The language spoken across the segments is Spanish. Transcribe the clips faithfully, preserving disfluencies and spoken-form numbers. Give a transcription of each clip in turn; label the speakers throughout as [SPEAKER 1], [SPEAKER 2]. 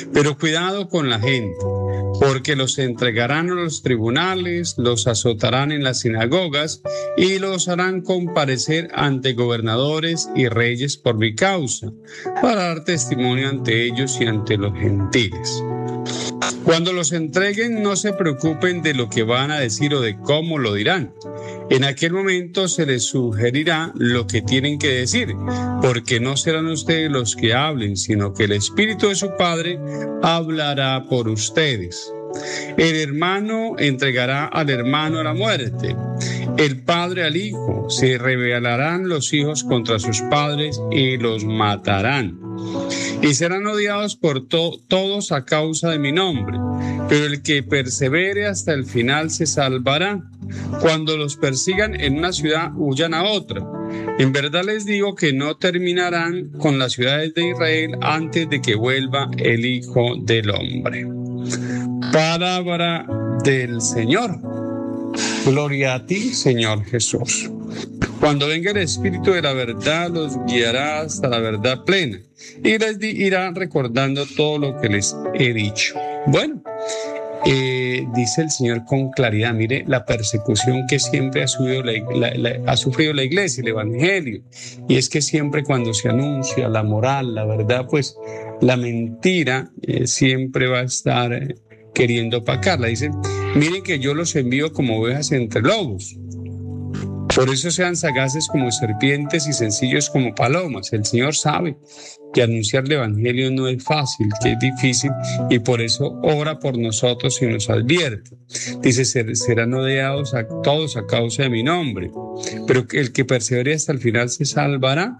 [SPEAKER 1] Pero cuidado con la gente, porque los entregarán a los tribunales, los azotarán en las sinagogas y los harán comparecer ante gobernadores y reyes por mi causa, para dar testimonio ante ellos y ante los gentiles. Cuando los entreguen, no se preocupen de lo que van a decir o de cómo lo dirán. En aquel momento se les sugerirá lo que tienen que decir, porque no serán ustedes los que hablen, sino que el Espíritu de su Padre hablará por ustedes. El hermano entregará al hermano a la muerte, el padre al hijo. Se rebelarán los hijos contra sus padres y los matarán. Y serán odiados por to- todos a causa de mi nombre, pero el que persevere hasta el final se salvará. Cuando los persigan en una ciudad, huyan a otra. En verdad les digo que no terminarán con las ciudades de Israel antes de que vuelva el Hijo del Hombre. Palabra del Señor. Gloria a ti, Señor Jesús. Cuando venga el Espíritu de la verdad, los guiará hasta la verdad plena y les di- irá recordando todo lo que les he dicho. Bueno, eh, dice el Señor con claridad, mire la persecución que siempre ha, subido la, la, la, ha sufrido la iglesia, el evangelio, y es que siempre cuando se anuncia la moral, la verdad, pues la mentira eh, siempre va a estar eh, queriendo opacarla. Dice, miren que yo los envío como ovejas entre lobos. Por eso sean sagaces como serpientes y sencillos como palomas. El Señor sabe que anunciar el evangelio no es fácil, que es difícil, y por eso ora por nosotros y nos advierte. Dice, Ser, serán odiados a todos a causa de mi nombre, pero el que persevere hasta el final se salvará.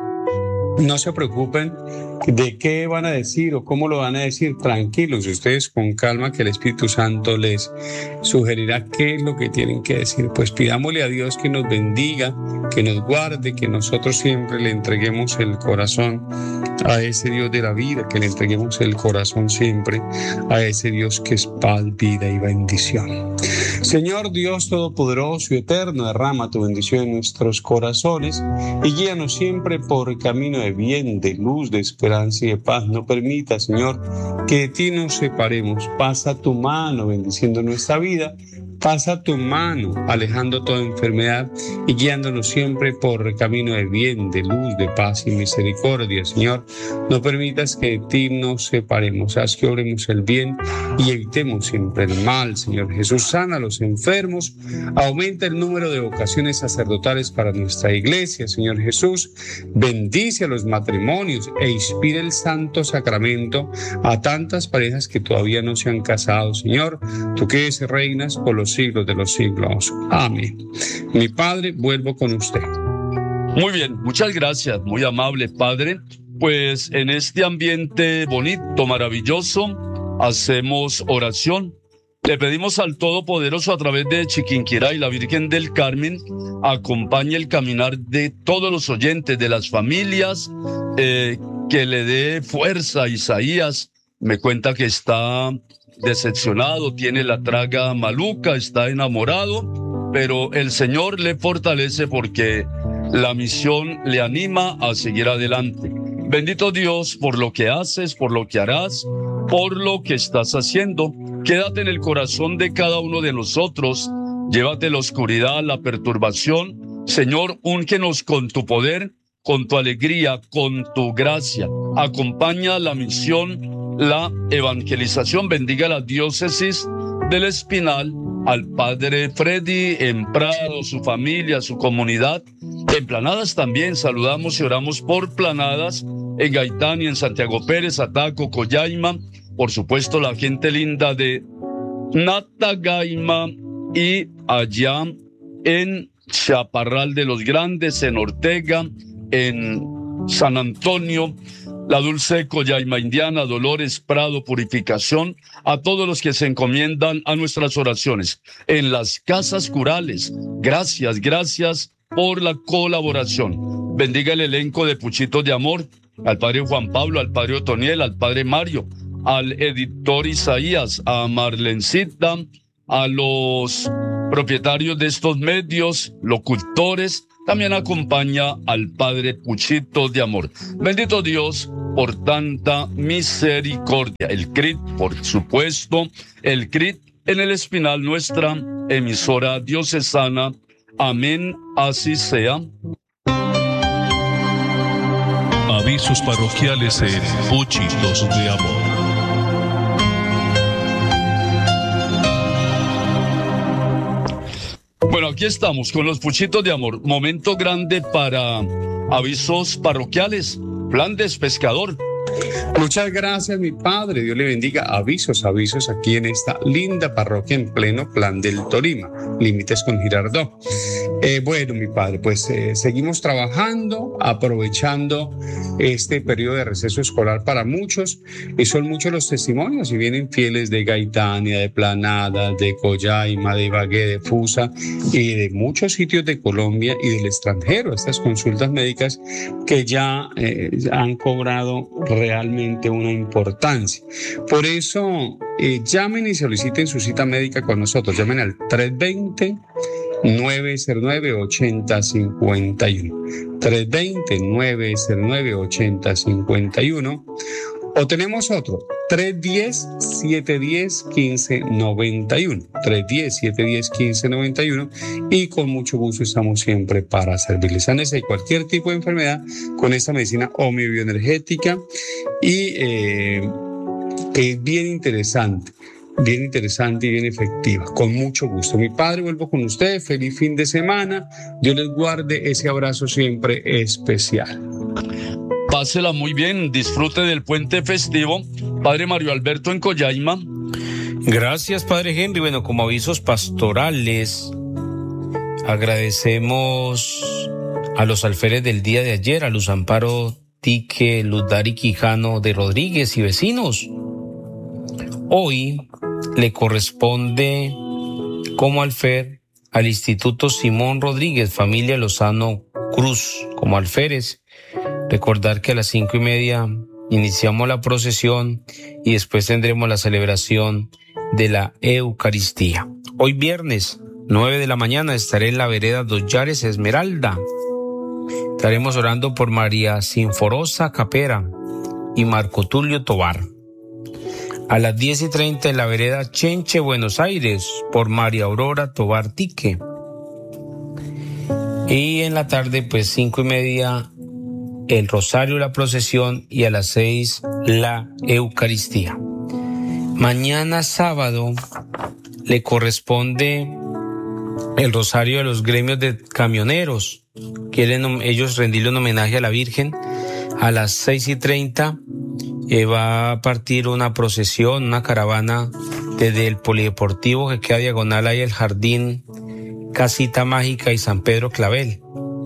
[SPEAKER 1] No se preocupen de qué van a decir o cómo lo van a decir. Tranquilos, ustedes con calma, que el Espíritu Santo les sugerirá qué es lo que tienen que decir. Pues pidámosle a Dios que nos bendiga, que nos guarde, que nosotros siempre le entreguemos el corazón a ese Dios de la vida, que le entreguemos el corazón siempre a ese Dios que es paz, vida y bendición. Señor Dios Todopoderoso y Eterno, derrama tu bendición en nuestros corazones y guíanos siempre por camino de bien, de luz, de esperanza y de paz. No permita, Señor, que de ti nos separemos. Pasa tu mano bendiciendo nuestra vida. Pasa tu mano alejando toda enfermedad y guiándonos siempre por camino de bien, de luz, de paz y misericordia. Señor, no permitas que de ti nos separemos. Haz que obremos el bien y evitemos siempre el mal. Señor Jesús, sana a los enfermos, aumenta el número de vocaciones sacerdotales para nuestra iglesia. Señor Jesús, bendice a los matrimonios e inspira el santo sacramento a tantas parejas que todavía no se han casado. Señor, tú que eres reinas por los siglos de los siglos. Amén. Mi Padre, vuelvo con usted.
[SPEAKER 2] Muy bien, muchas gracias, muy amable Padre. Pues en este ambiente bonito, maravilloso, hacemos oración. Le pedimos al Todopoderoso, a través de Chiquinquirá y la Virgen del Carmen, acompañe el caminar de todos los oyentes, de las familias, eh, que le dé fuerza a Isaías. Me cuenta que está decepcionado, tiene la traga maluca, está enamorado, pero el Señor le fortalece porque la misión le anima a seguir adelante. Bendito Dios por lo que haces, por lo que harás, por lo que estás haciendo. Quédate en el corazón de cada uno de nosotros, llévate la oscuridad, la perturbación. Señor, úngenos con tu poder, con tu alegría, con tu gracia. Acompaña la misión, la evangelización. Bendiga la diócesis del Espinal, al padre Freddy en Prado, su familia, su comunidad. En Planadas también saludamos y oramos por Planadas, en Gaitán y en Santiago Pérez, Ataco, Coyaima, por supuesto la gente linda de Natagaima y allá en Chaparral de los Grandes, en Ortega, en San Antonio, la Dulce, Coyaima Indiana, Dolores, Prado, Purificación, a todos los que se encomiendan a nuestras oraciones. En las casas curales, gracias, gracias por la colaboración. Bendiga el elenco de Puchitos de Amor, al padre Juan Pablo, al padre Otoniel, al padre Mario, al editor Isaías, a Marlencita, a los propietarios de estos medios, locutores, también acompaña al Padre Puchitos de Amor. Bendito Dios por tanta misericordia. El C R I T, por supuesto, el C R I T en el Espinal, nuestra emisora diocesana. Amén, así sea.
[SPEAKER 3] Avisos parroquiales en Puchitos de Amor.
[SPEAKER 2] Bueno, aquí estamos con los Puchitos de Amor. Momento grande para avisos parroquiales. Plan de pescador.
[SPEAKER 1] Muchas gracias, mi padre. Dios le bendiga. Avisos, avisos aquí en esta linda parroquia en pleno Plan del Tolima, límites con Girardot. Eh, bueno, mi padre, pues eh, seguimos trabajando, aprovechando este periodo de receso escolar para muchos, y son muchos los testimonios, y vienen fieles de Gaitania, de Planada, de Collaima, de Ibagué, de Fusa, y de muchos sitios de Colombia y del extranjero, estas consultas médicas que ya eh, han cobrado realmente una importancia. Por eso, eh, llamen y soliciten su cita médica con nosotros. Llamen al tres veinte, nueve cero nueve, ocho cero cinco uno. tres veinte, nueve cero nueve, ocho cero cinco uno. O tenemos otro, tres diez, siete diez, quince noventa y uno. tres diez, siete diez, quince noventa y uno. Y con mucho gusto estamos siempre para servirles. Hay cualquier tipo de enfermedad con esta medicina homeobioenergética y eh, que es bien interesante. Bien interesante y bien efectiva, con mucho gusto. Mi padre, vuelvo con ustedes, feliz fin de semana, Dios les guarde, ese abrazo siempre especial.
[SPEAKER 2] Pásela muy bien, disfrute del puente festivo. Padre Mario Alberto en Collaima.
[SPEAKER 4] Gracias, Padre Henry. Bueno, como avisos pastorales, agradecemos a los alférez del día de ayer, a Luz Amparo Tique, Luz Dari Quijano de Rodríguez y vecinos. Hoy le corresponde como alfer al Instituto Simón Rodríguez, familia Lozano Cruz, como alférez. Recordar que a las cinco y media iniciamos la procesión y después tendremos la celebración de la Eucaristía. Hoy viernes, nueve de la mañana, estaré en la vereda Dos Yares Esmeralda. Estaremos orando por María Sinforosa Capera y Marco Tulio Tobar. A las diez y treinta en la vereda Chenche, Buenos Aires, por María Aurora Tobar Tique. Y en la tarde, pues cinco y media, el rosario, la procesión, y a las seis, la Eucaristía. Mañana sábado le corresponde el rosario de los gremios de camioneros. Quieren ellos rendirle un homenaje a la Virgen. A las seis y treinta eh, va a partir una procesión, una caravana desde el polideportivo que queda diagonal ahí el Jardín Casita Mágica y San Pedro Clavel.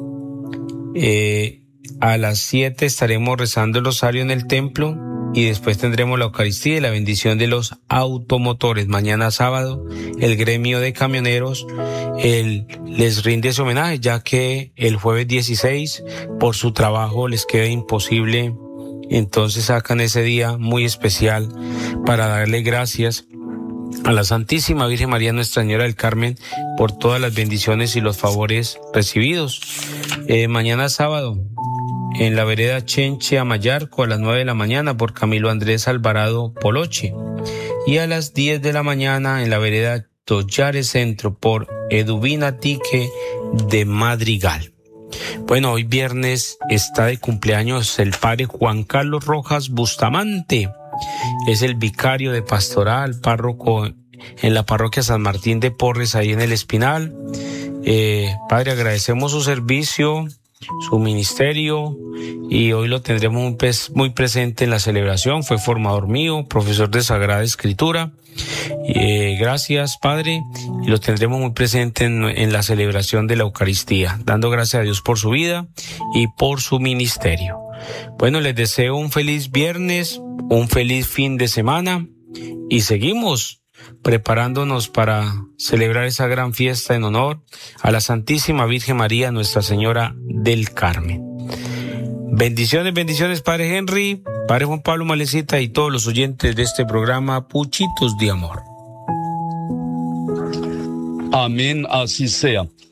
[SPEAKER 4] Eh, a las siete estaremos rezando el rosario en el templo y después tendremos la Eucaristía y la bendición de los automotores. Mañana sábado el gremio de camioneros el, les rinde su homenaje, ya que el jueves dieciséis por su trabajo les queda imposible, entonces sacan ese día muy especial para darle gracias a la Santísima Virgen María Nuestra Señora del Carmen por todas las bendiciones y los favores recibidos. Eh, mañana sábado en la vereda Chenche Amayarco a las nueve de la mañana por Camilo Andrés Alvarado Poloche, y a las diez de la mañana en la vereda Tollares Centro por Eduvina Tique de Madrigal. Bueno, hoy viernes está de cumpleaños el padre Juan Carlos Rojas Bustamante. Es el vicario de pastoral, párroco en la parroquia San Martín de Porres, ahí en el Espinal. Eh, padre, agradecemos su servicio, su ministerio, y hoy lo tendremos muy, muy presente en la celebración. Fue formador mío, profesor de Sagrada Escritura. Eh, gracias, padre, y lo tendremos muy presente en, en la celebración de la Eucaristía, dando gracias a Dios por su vida y por su ministerio. Bueno, les deseo un feliz viernes, un feliz fin de semana, y seguimos preparándonos para celebrar esa gran fiesta en honor a la Santísima Virgen María, Nuestra Señora del Carmen. Bendiciones, bendiciones, Padre Henry, Padre Juan Pablo Malecita y todos los oyentes de este programa Puchitos de Amor.
[SPEAKER 2] Amén, así sea.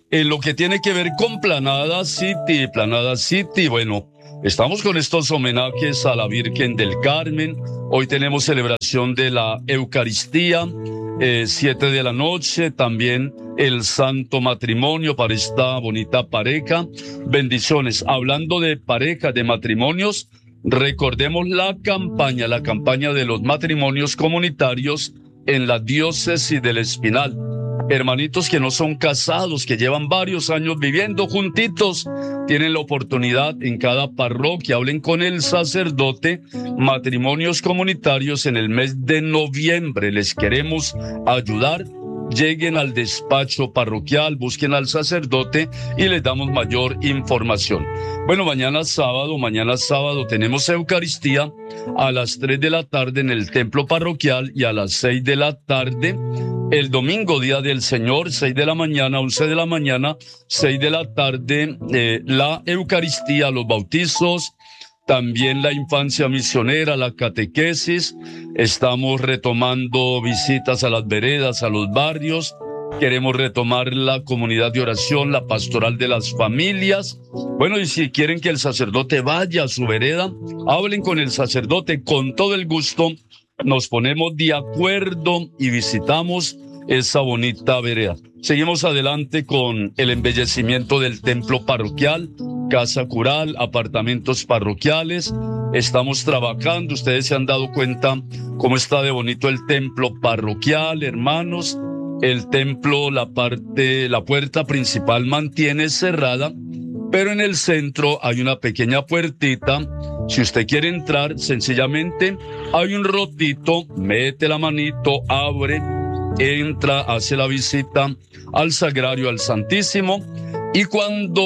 [SPEAKER 2] en lo que tiene que ver con Planada City, Planada City, bueno, estamos con estos homenajes a la Virgen del Carmen. Hoy tenemos celebración de la Eucaristía, eh, siete de la noche, también el Santo Matrimonio para esta bonita pareja. Bendiciones. Hablando de parejas, de matrimonios, recordemos la campaña, la campaña de los matrimonios comunitarios en la diócesis del Espinal. Hermanitos que no son casados, que llevan varios años viviendo juntitos, tienen la oportunidad en cada parroquia, hablen con el sacerdote, matrimonios comunitarios en el mes de noviembre. Les queremos ayudar. Lleguen al despacho parroquial, busquen al sacerdote y les damos mayor información. Bueno, mañana sábado, mañana sábado tenemos Eucaristía a las tres de la tarde en el templo parroquial y a las seis de la tarde. El domingo, Día del Señor, seis de la mañana, once de la mañana, seis de la tarde, eh, la Eucaristía, los bautizos, también la infancia misionera, la catequesis. Estamos retomando visitas a las veredas, a los barrios. Queremos retomar la comunidad de oración, la pastoral de las familias. Bueno, y si quieren que el sacerdote vaya a su vereda, hablen con el sacerdote con todo el gusto. Nos ponemos de acuerdo y visitamos esa bonita vereda. Seguimos adelante con el embellecimiento del templo parroquial, casa cural, apartamentos parroquiales. Estamos trabajando, ustedes se han dado cuenta cómo está de bonito el templo parroquial, hermanos. El templo, la parte, la puerta principal mantiene cerrada, pero en el centro hay una pequeña puertita. Si usted quiere entrar, sencillamente hay un rotito, mete la manito, abre, entra, hace la visita al sagrario, al Santísimo, y cuando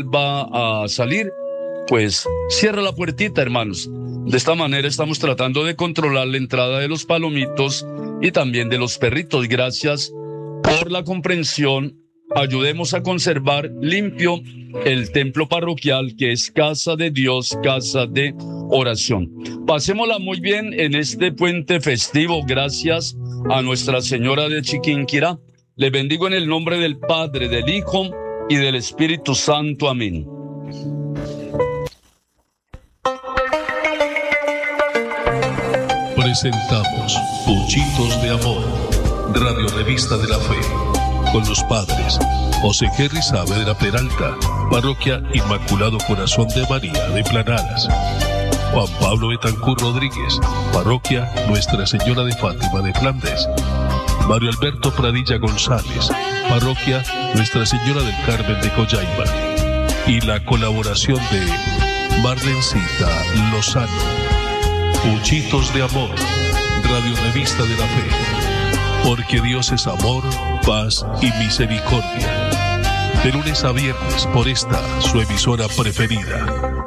[SPEAKER 2] vuelva a salir, pues cierra la puertita, hermanos. De esta manera estamos tratando de controlar la entrada de los palomitos y también de los perritos. Gracias por la comprensión. Ayudemos a conservar limpio el templo parroquial, que es casa de Dios, casa de oración. Pasémosla muy bien en este puente festivo. Gracias a Nuestra Señora de Chiquinquirá. Les bendigo en el nombre del Padre, del Hijo y del Espíritu Santo. Amén.
[SPEAKER 3] Presentamos Puchitos de Amor, Radio Revista de la Fe, con los padres José Henry Saavedra Peralta, Parroquia Inmaculado Corazón de María de Planadas; Juan Pablo Betancur Rodríguez, Parroquia Nuestra Señora de Fátima de Flandes; Mario Alberto Pradilla González, Parroquia Nuestra Señora del Carmen de Coyhaiba; y la colaboración de Marlencita Lozano. Puchitos de Amor, Radio Revista de la Fe, porque Dios es amor, paz y misericordia. De lunes a viernes por esta, su emisora preferida.